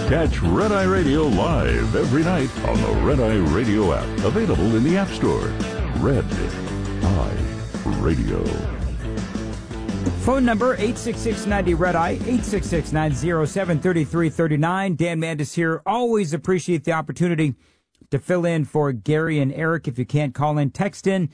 Catch Red Eye Radio live every night on the Red Eye Radio app. Available in the App Store. Red Eye Radio. Phone number 866-90-RED-EYE, 866-907-3339. Dan Mandis here. Always appreciate the opportunity to fill in for Gary and Eric. If you can't call in, text in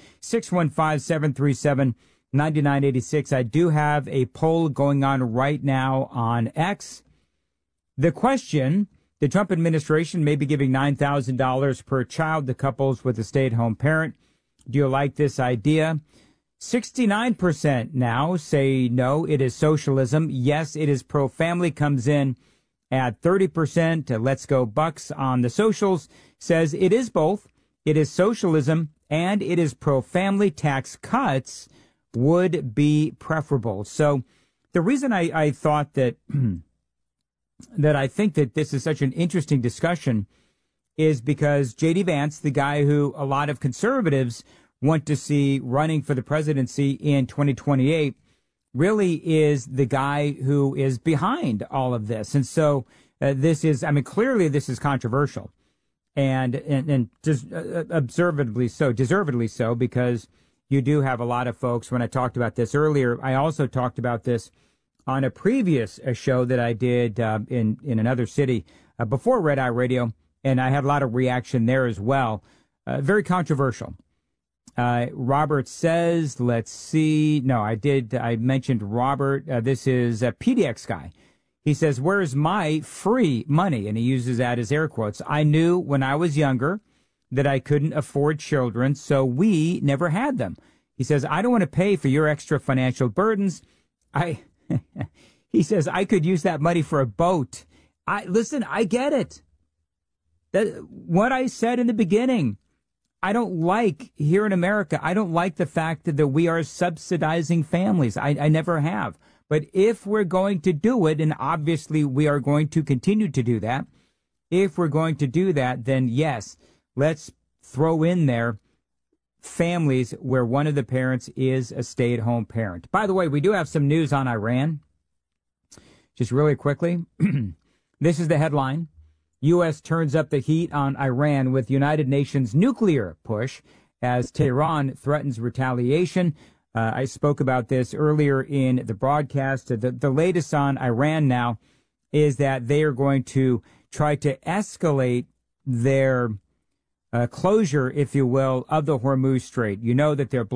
615-737-9986. I do have a poll going on right now on X. The question, the Trump administration may be giving $9,000 per child to couples with a stay-at-home parent. Do you like this idea? 69% now say no, it is socialism. Yes, it is pro-family, comes in at 30%. Let's Go Bucks on the socials says it is both. It is socialism and it is pro-family. Tax cuts would be preferable. So the reason I thought that that I think that this is such an interesting discussion is because J.D. Vance, the guy who a lot of conservatives want to see running for the presidency in 2028, really is the guy who is behind all of this. And so this is, I mean, clearly this is controversial and just deservedly so, because you do have a lot of folks. When I talked about this earlier, I also talked about this on a previous show that I did in another city before Red Eye Radio, and I had a lot of reaction there as well. Very controversial. Robert says, let's see. No, I mentioned Robert. This is a PDX guy. He says, where's my free money? And he uses that as air quotes. I knew when I was younger that I couldn't afford children, so we never had them. He says, I don't want to pay for your extra financial burdens. He says, I could use that money for a boat. Listen, I get it. What I said in the beginning, I don't like here in America. I don't like the fact that we are subsidizing families. I never have. But if we're going to do it, and obviously we are going to continue to do that, if we're going to do that, then yes, let's throw in there families where one of the parents is a stay-at-home parent. By the way, we do have some news on Iran. Just really quickly, this is the headline. U.S. turns up the heat on Iran with United Nations nuclear push as Tehran threatens retaliation. I spoke about this earlier in the broadcast. The latest on Iran now is that they are going to try to escalate their closure, if you will, of the Hormuz Strait. You know that they're